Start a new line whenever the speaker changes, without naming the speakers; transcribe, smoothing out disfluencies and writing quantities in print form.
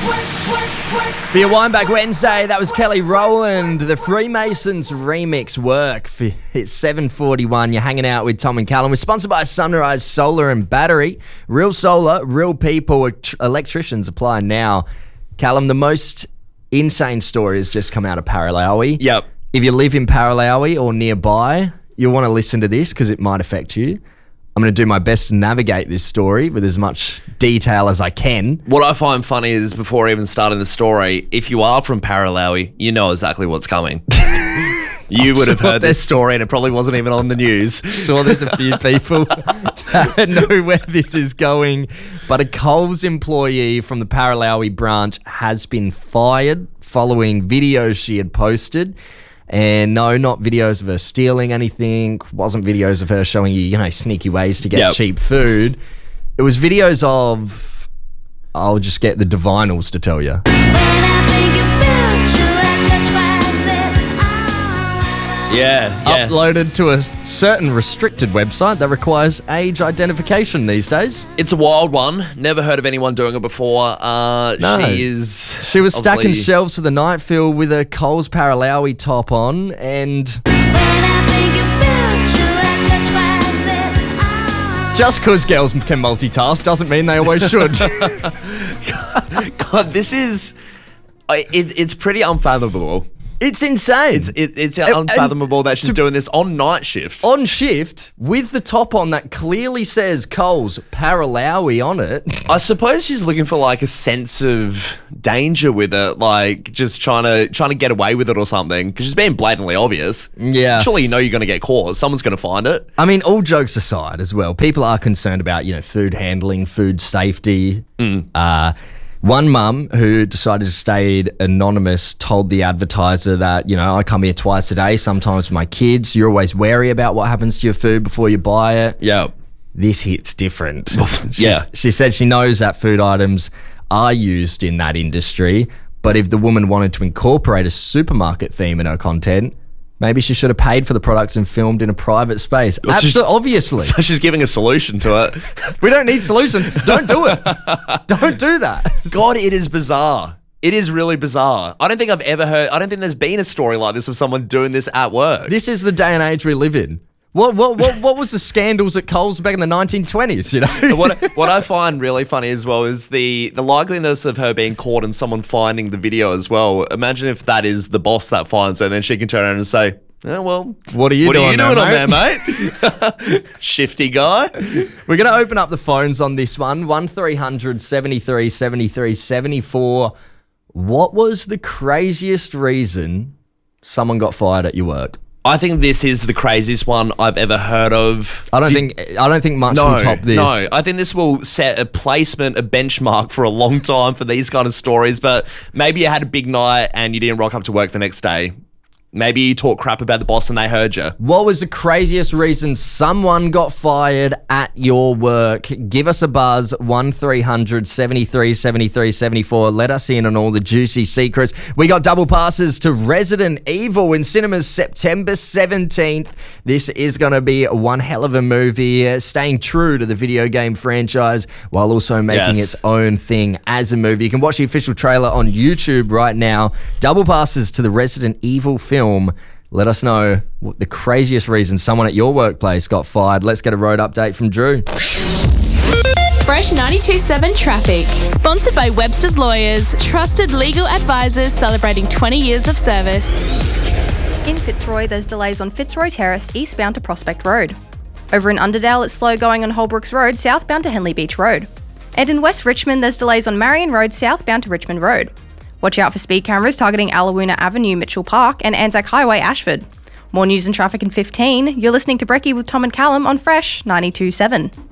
For your Wineback Wednesday, that was Kelly Rowland, the Freemasons remix work. It's 7:41. You're hanging out with Tom and Callum. We're sponsored by Sunrise Solar and Battery. Real solar, real people. Electricians apply now. Callum, the most insane story has just come out of Paralowie.
Yep.
If you live in Paralowie or nearby, you'll want to listen to this because it might affect you. I'm going to do my best to navigate this story with as much detail as I can.
What I find funny is before even starting the story, if you are from Paralowie, you know exactly what's coming. You would have heard this story and it probably wasn't even on the news.
Sure, there's a few people that know where this is going. But a Coles employee from the Paralowie branch has been fired following videos she had posted. And no, not videos of her stealing anything. Wasn't videos of her showing you, sneaky ways to get cheap food. It was videos of, I'll just get the Divinals to tell you.
Yeah.
Uploaded to a certain restricted website that requires age identification these days.
It's a wild one. Never heard of anyone doing it before.
No.
She
was stacking shelves for the night fill with a Coles Paralowie top on and... Just because girls can multitask doesn't mean they always should.
God, this is... It's pretty unfathomable.
It's insane.
It's unfathomable that she's doing this on night shift.
On shift, with the top on that clearly says Coles Paralowie on it.
I suppose she's looking for like a sense of danger with it, like just trying to get away with it or something, because she's being blatantly obvious.
Yeah.
Surely you know you're going to get caught. Someone's going to find it.
I mean, all jokes aside as well, people are concerned about, food handling, food safety. One mum who decided to stay anonymous told the advertiser that, I come here twice a day, sometimes with my kids. You're always wary about what happens to your food before you buy it.
Yeah.
This hit's different.
Yeah.
She said she knows that food items are used in that industry, but if the woman wanted to incorporate a supermarket theme in her content, maybe she should have paid for the products and filmed in a private space. Obviously.
So she's giving a solution to it.
We don't need solutions. Don't do it. Don't do that.
God, it is bizarre. It is really bizarre. I don't think there's been a story like this of someone doing this at work.
This is the day and age we live in. What was the scandals at Coles back in the 1920s,
What I find really funny as well is the likeliness of her being caught and someone finding the video as well. Imagine if that is the boss that finds her and then she can turn around and say, oh, well,
what are you doing
on there, mate? Shifty guy.
We're going to open up the phones on this one. 1300 73 73 74. What was the craziest reason someone got fired at your work?
I think this is the craziest one I've ever heard of.
I don't think much will top this.
No, I think this will set a benchmark for a long time for these kind of stories. But maybe you had a big night and you didn't rock up to work the next day. Maybe you talk crap about the boss and they heard you.
What was the craziest reason someone got fired at your work? Give us a buzz, 1300 73 73 74. Let us in on all the juicy secrets. We got double passes to Resident Evil in cinemas September 17th. This is going to be one hell of a movie, staying true to the video game franchise while also making its own thing as a movie. You can watch the official trailer on YouTube right now. Double passes to the Resident Evil film. Let us know what the craziest reason someone at your workplace got fired. Let's get a road update from Drew.
Fresh 92.7 Traffic. Sponsored by Webster's Lawyers. Trusted legal advisors celebrating 20 years of service.
In Fitzroy, there's delays on Fitzroy Terrace, eastbound to Prospect Road. Over in Underdale, it's slow going on Holbrooks Road, southbound to Henley Beach Road. And in West Richmond, there's delays on Marion Road, southbound to Richmond Road. Watch out for speed cameras targeting Allawuna Avenue, Mitchell Park, and Anzac Highway, Ashford. More news and traffic in 15. You're listening to Brekkie with Tom and Callum on Fresh 92.7.